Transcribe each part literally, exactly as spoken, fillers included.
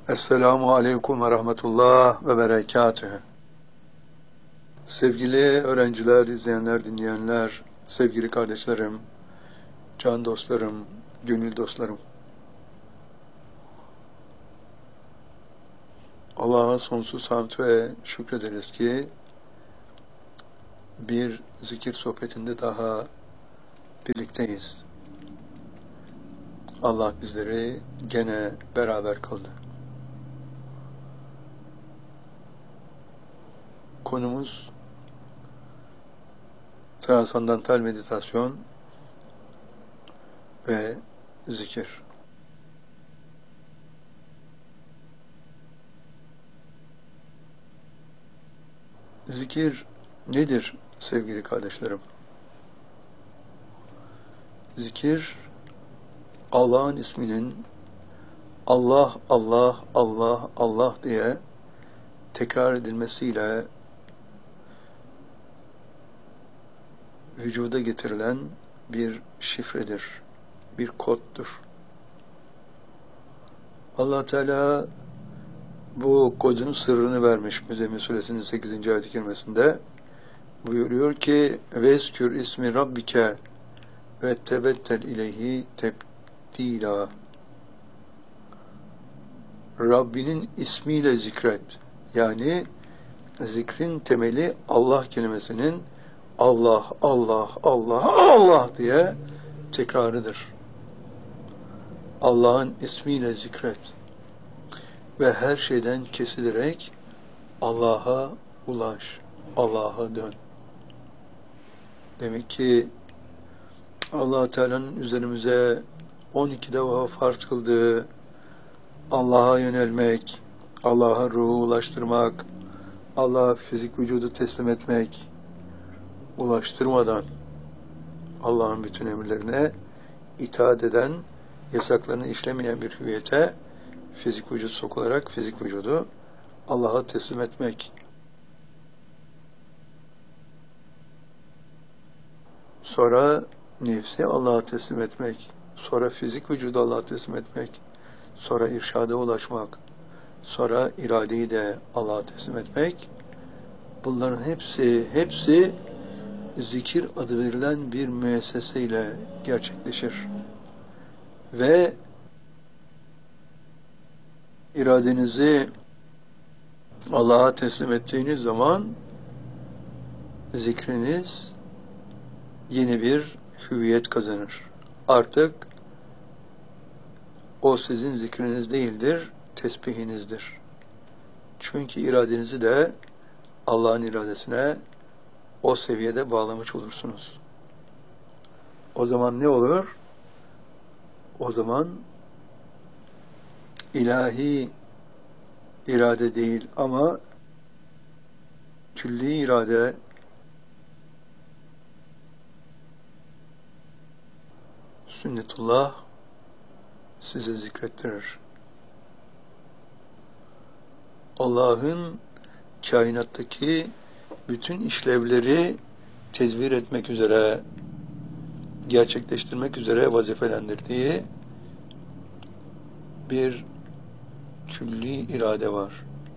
Esselamu Aleyküm ve Rahmetullah ve Berekatühü. Sevgili öğrenciler, izleyenler, dinleyenler, sevgili kardeşlerim, can dostlarım, gönül dostlarım. Allah'a sonsuz hamd ve şükrederiz ki bir zikir sohbetinde daha birlikteyiz. Allah bizleri gene beraber kıldı. Konumuz transandantal meditasyon ve zikir. Zikir nedir sevgili kardeşlerim? Zikir, Allah'ın isminin Allah, Allah, Allah, Allah diye tekrar edilmesiyle vücuda getirilen bir şifredir, bir koddur. Allah Teala bu kodun sırrını vermiş Müzzemmil Suresinin sekizinci ayet-i kerimesinde. Buyuruyor ki veskür ismi rabbike ve tebettel ileyhi tebdila. Rabbinin ismiyle zikret. Yani zikrin temeli Allah kelimesinin Allah, Allah, Allah, Allah diye tekrarıdır. Allah'ın ismiyle zikret. Ve her şeyden kesilerek Allah'a ulaş, Allah'a dön. Demek ki Allah Teala'nın üzerimize on iki defa farz kıldığı Allah'a yönelmek, Allah'a ruhu ulaştırmak, Allah'a fizik vücudu teslim etmek, ulaştırmadan Allah'ın bütün emirlerine itaat eden, yasaklarını işlemeyen bir hüviyete fizik vücut sokularak fizik vücudu Allah'a teslim etmek. Sonra nefsi Allah'a teslim etmek. Sonra fizik vücudu Allah'a teslim etmek. Sonra irşada ulaşmak. Sonra iradeyi de Allah'a teslim etmek. Bunların hepsi, hepsi zikir adı verilen bir müesseseyle gerçekleşir. Ve iradenizi Allah'a teslim ettiğiniz zaman zikriniz yeni bir hüviyet kazanır. Artık o sizin zikriniz değildir, tesbihinizdir. Çünkü iradenizi de Allah'ın iradesine o seviyede bağlamış olursunuz. O zaman ne olur? O zaman ilahi irade değil ama külli irade sünnetullah size zikrettirir. Allah'ın kainattaki bütün işlevleri tezvir etmek üzere, gerçekleştirmek üzere vazifelendirdiği bir külli irade var.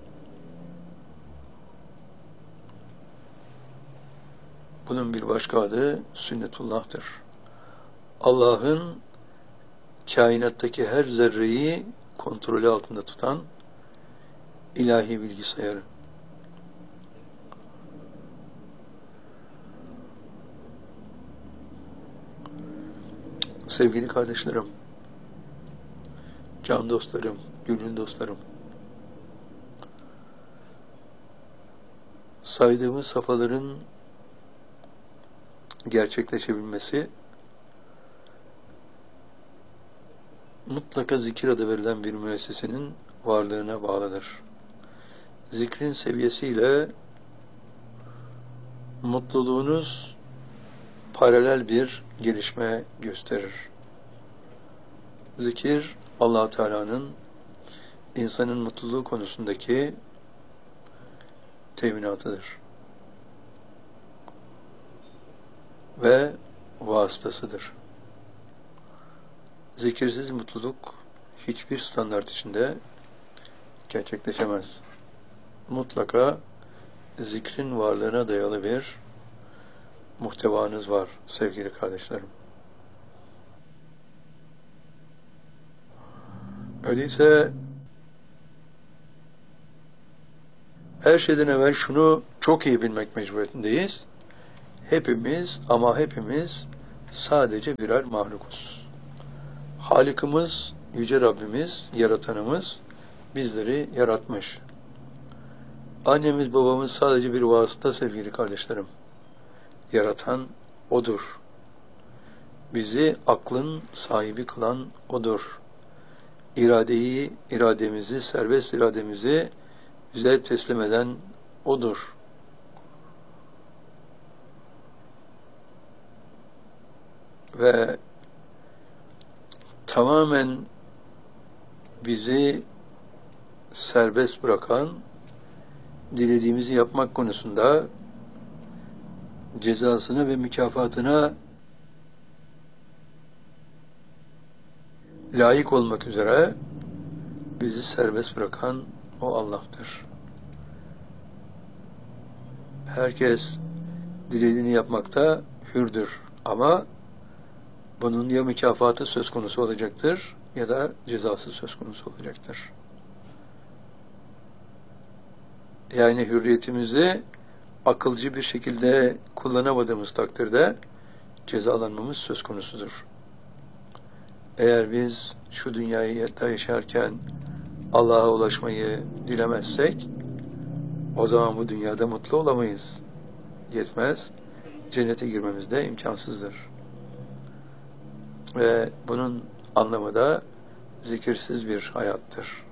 Bunun bir başka adı sünnetullah'tır. Allah'ın kainattaki her zerreyi kontrolü altında tutan ilahi bilgisayarı. Sevgili kardeşlerim, can dostlarım, gönül dostlarım, saydığımız safhaların gerçekleşebilmesi mutlaka zikir adı verilen bir müessesenin varlığına bağlıdır. Zikrin seviyesiyle mutluluğunuz paralel bir gelişme gösterir. Zikir, Allah Teala'nın insanın mutluluğu konusundaki teminatıdır ve vasıtasıdır. Zikirsiz mutluluk hiçbir standart içinde gerçekleşemez. Mutlaka zikrin varlığına dayalı bir muhtevanız var sevgili kardeşlerim. Öyleyse her şeyden evvel şunu çok iyi bilmek mecburiyetindeyiz. Hepimiz ama hepimiz sadece birer mahlukuz. Halikimiz, Yüce Rabbimiz, Yaratanımız bizleri yaratmış. Annemiz, babamız sadece bir vasıta sevgili kardeşlerim. Yaratan O'dur. Bizi aklın sahibi kılan O'dur. İradeyi, irademizi, serbest irademizi bize teslim eden O'dur. Ve tamamen bizi serbest bırakan, dilediğimizi yapmak konusunda cezasına ve mükafatına layık olmak üzere bizi serbest bırakan o Allah'tır. Herkes dilediğini yapmakta hürdür ama bunun ya mükafatı söz konusu olacaktır ya da cezası söz konusu olacaktır. Yani hürriyetimizi akılcı bir şekilde kullanamadığımız takdirde cezalanmamız söz konusudur. Eğer biz şu dünyayı yaşarken Allah'a ulaşmayı dilemezsek, o zaman bu dünyada mutlu olamayız. Yetmez, cennete girmemiz de imkansızdır. Ve bunun anlamı da zikirsiz bir hayattır.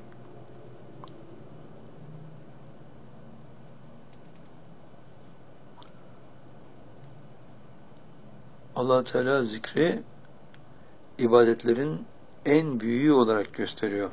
Allah Teala zikri ibadetlerin en büyüğü olarak gösteriyor.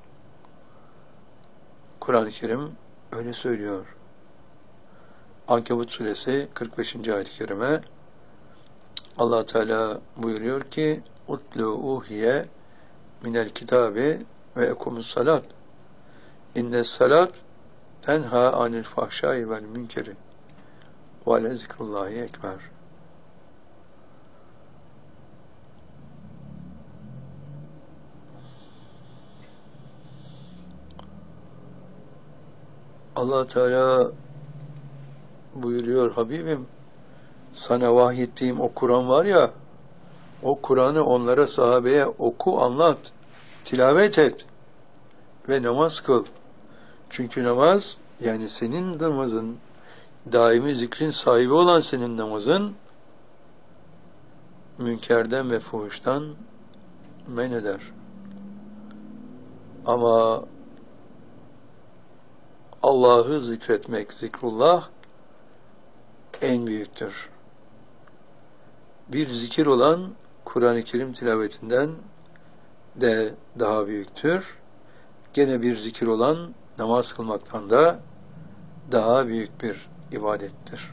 Kur'an-ı Kerim öyle söylüyor. Ankebut suresi kırk beşinci ayet-i kerime Allah Teala buyuruyor ki utlu uhiye minel kitabi ve ekumus salat inne salat tenha anil fahşai vel münkeri ve le zikrullahi ekber. Allah Teala buyuruyor Habibim, sana vahyettiğim o Kur'an var ya, o Kur'an'ı onlara, sahabeye oku, anlat, tilavet et ve namaz kıl. Çünkü namaz, yani senin namazın, daimi zikrin sahibi olan senin namazın, münkerden ve fuhuştan men eder. Ama Allah'ı zikretmek, zikrullah en büyüktür. Bir zikir olan Kur'an-ı Kerim tilavetinden de daha büyüktür. Gene bir zikir olan namaz kılmaktan da daha büyük bir ibadettir.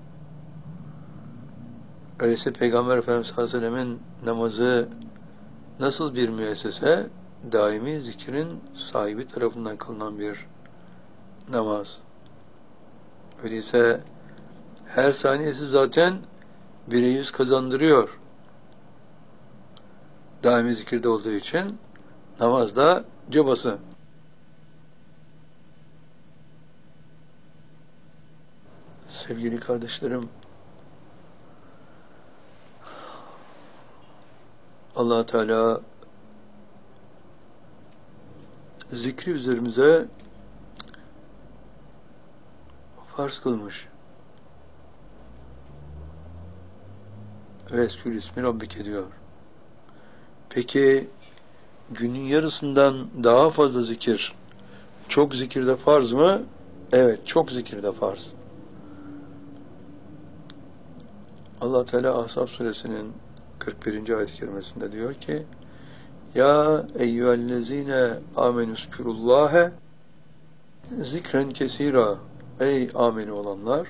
Öyleyse Peygamber Efendimiz sallallahu aleyhi ve sellem'in namazı nasıl bir müessese, daimi zikrin sahibi tarafından kılınan bir namaz. Öyleyse her saniyesi zaten bir yüz kazandırıyor. Daimi zikirde olduğu için namaz da cabası. Sevgili kardeşlerim, Allah Teala zikri üzerimize farz kılmış. Veskül ismi Rabbike diyor. Peki günün yarısından daha fazla zikir, çok zikirde farz mı? Evet, çok zikirde farz. Allah Teala Ahzab suresinin kırk birinci ayet-i kerimesinde diyor ki: Ya eyyühellezine amenüzkurullâhe zikren kesira. Ey ameni olanlar,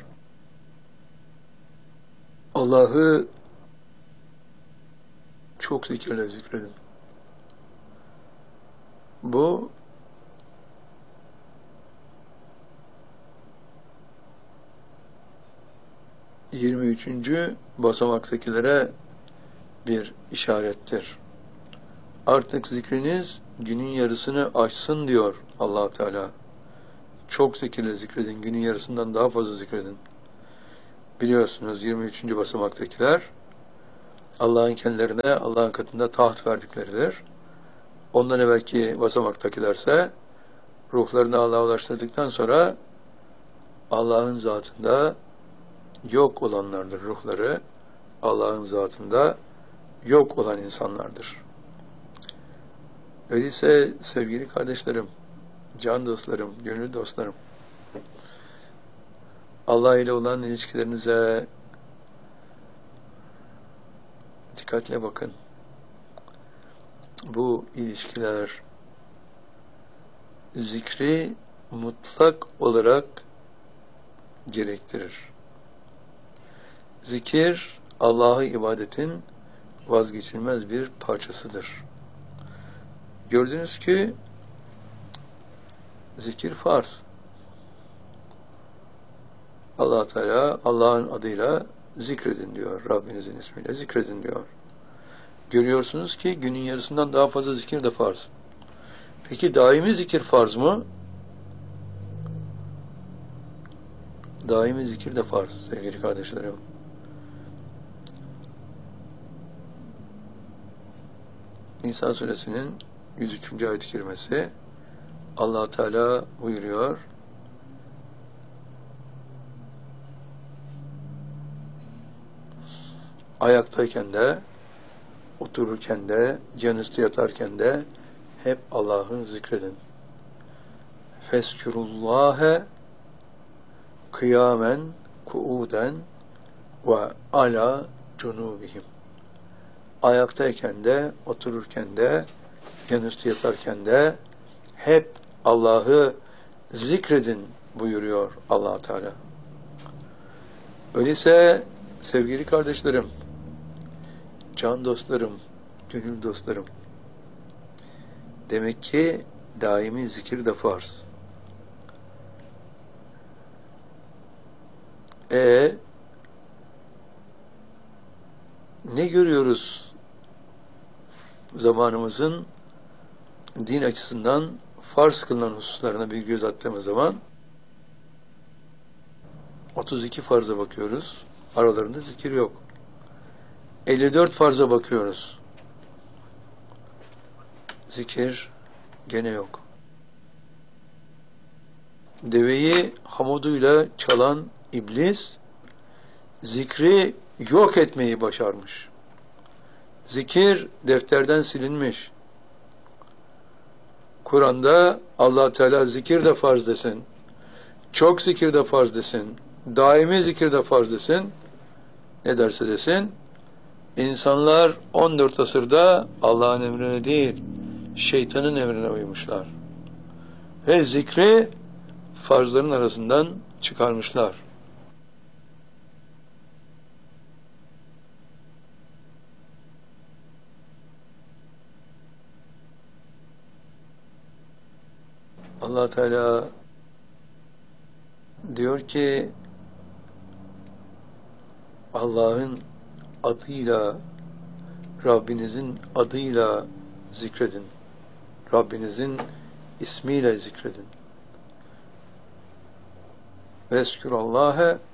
Allah'ı çok zikirle zikredin. Bu yirmi üçüncü basamaktakilere bir işarettir. Artık zikriniz günün yarısını aşsın diyor Allah Teala. Çok zikirle zikredin, günün yarısından daha fazla zikredin. Biliyorsunuz yirmi üçüncü basamaktakiler Allah'ın kendilerine Allah'ın katında taht verdikleridir. Ondan evvelki basamaktakilerse ruhlarını Allah'a ulaştırdıktan sonra Allah'ın zatında yok olanlardır. Ruhları Allah'ın zatında yok olan insanlardır. Öyleyse sevgili kardeşlerim, can dostlarım, gönül dostlarım, Allah ile olan ilişkilerinize dikkatle bakın. Bu ilişkiler zikri mutlak olarak gerektirir. Zikir, Allah'a ibadetin vazgeçilmez bir parçasıdır. Gördünüz ki zikir farz. Allah Teala Allah'ın adıyla zikredin diyor. Rabbinizin ismiyle zikredin diyor. Görüyorsunuz ki günün yarısından daha fazla zikir de farz. Peki daimi zikir farz mı? Daimi zikir de farz sevgili kardeşlerim. Nisa suresinin yüz üçüncü ayet-i kerimesi Allah Teala buyuruyor. Ayaktayken de, otururken de, yanüstü yatarken de hep Allah'ı zikredin. Feskurullâhe kıyamen, kuuden ve ala cunubihim. Ayaktayken de, otururken de, yanüstü yatarken de hep Allah'ı zikredin buyuruyor Allah Teala. Öyleyse sevgili kardeşlerim, can dostlarım, gönül dostlarım, demek ki daimi zikir de farz. E ne görüyoruz zamanımızın din açısından farz kılınan hususlarına bir göz attığımız zaman otuz iki farza bakıyoruz. Aralarında zikir yok. elli dört farza bakıyoruz. Zikir gene yok. Deveyi hamuduyla çalan iblis zikri yok etmeyi başarmış. Zikir defterden silinmiş. Kur'an'da Allah Teala zikir de farz desin. Çok zikir de farz desin. Daimi zikir de farz desin. Ne derse desin. İnsanlar on dört asırda Allah'ın emrine değil, şeytanın emrine uymuşlar. Ve zikri farzların arasından çıkarmışlar. Allah Teala diyor ki Allah'ın adıyla, Rabbinizin adıyla zikredin. Rabbinizin ismiyle zikredin. Veskürallâhe